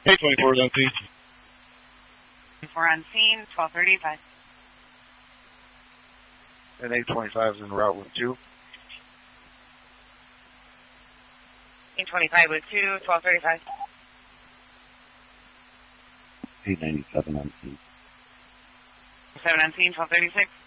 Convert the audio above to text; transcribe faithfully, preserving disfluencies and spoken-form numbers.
eight twenty-four is on scene. We're on scene, twelve thirty-five. And eight twenty-five is en route with two. eight twenty-five with two, twelve thirty-five. eight ninety-seven on scene. seven on scene, twelve thirty-six.